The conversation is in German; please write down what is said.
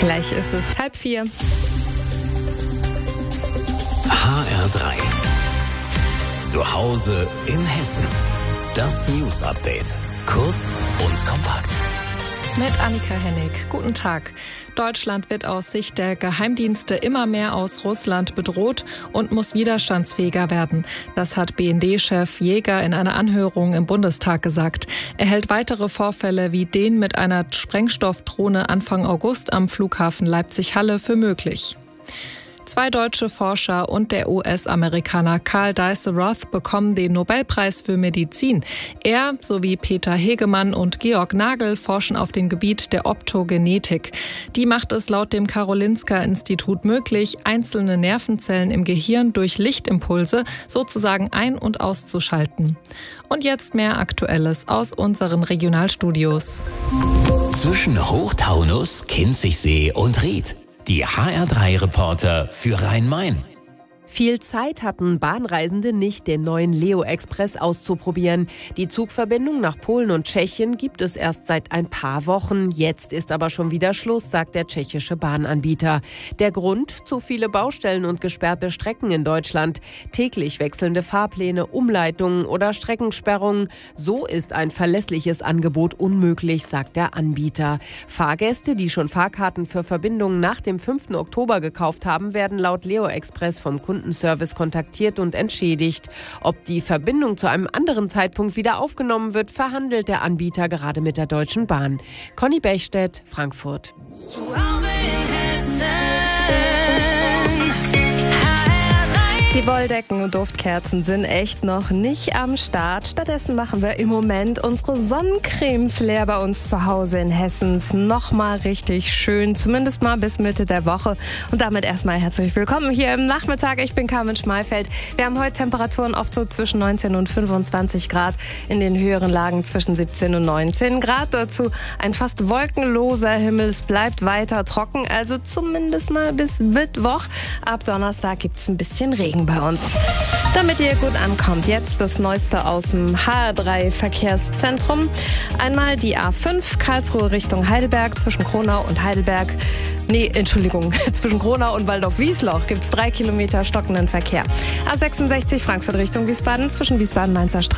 Gleich ist es 3:30. HR3. Zu Hause in Hessen. Das News Update. Kurz und kompakt. Mit Annika Hennig. Guten Tag. Deutschland wird aus Sicht der Geheimdienste immer mehr aus Russland bedroht und muss widerstandsfähiger werden. Das hat BND-Chef Jäger in einer Anhörung im Bundestag gesagt. Er hält weitere Vorfälle wie den mit einer Sprengstoffdrohne Anfang August am Flughafen Leipzig-Halle für möglich. 2 deutsche Forscher und der US-Amerikaner Karl Deisseroth bekommen den Nobelpreis für Medizin. Er sowie Peter Hegemann und Georg Nagel forschen auf dem Gebiet der Optogenetik. Die macht es laut dem Karolinska-Institut möglich, einzelne Nervenzellen im Gehirn durch Lichtimpulse sozusagen ein- und auszuschalten. Und jetzt mehr Aktuelles aus unseren Regionalstudios. Zwischen Hochtaunus, Kinzigsee und Ried. Die HR3-Reporter für Rhein-Main. Viel Zeit hatten Bahnreisende nicht, den neuen Leo-Express auszuprobieren. Die Zugverbindung nach Polen und Tschechien gibt es erst seit ein paar Wochen. Jetzt ist aber schon wieder Schluss, sagt der tschechische Bahnanbieter. Der Grund? Zu viele Baustellen und gesperrte Strecken in Deutschland. Täglich wechselnde Fahrpläne, Umleitungen oder Streckensperrungen. So ist ein verlässliches Angebot unmöglich, sagt der Anbieter. Fahrgäste, die schon Fahrkarten für Verbindungen nach dem 5. Oktober gekauft haben, werden laut Leo-Express vom Kundenservice kontaktiert und entschädigt. Ob die Verbindung zu einem anderen Zeitpunkt wieder aufgenommen wird, verhandelt der Anbieter gerade mit der Deutschen Bahn. Conny Bechstedt, Frankfurt. Die Wolldecken und Duftkerzen sind echt noch nicht am Start. Stattdessen machen wir im Moment unsere Sonnencremes leer bei uns zu Hause in Hessen. Nochmal richtig schön, zumindest mal bis Mitte der Woche. Und damit erstmal herzlich willkommen hier im Nachmittag. Ich bin Carmen Schmalfeld. Wir haben heute Temperaturen oft so zwischen 19 und 25 Grad. In den höheren Lagen zwischen 17 und 19 Grad. Dazu ein fast wolkenloser Himmel. Es bleibt weiter trocken, also zumindest mal bis Mittwoch. Ab Donnerstag gibt es ein bisschen Regen bei uns. Damit ihr gut ankommt, jetzt das Neueste aus dem HR3-Verkehrszentrum. Einmal die A5 Karlsruhe Richtung Heidelberg zwischen Kronau und Heidelberg. Zwischen Kronau und Waldorf-Wiesloch gibt es 3 Kilometer stockenden Verkehr. A66 Frankfurt Richtung Wiesbaden zwischen Wiesbaden-Mainzer Straße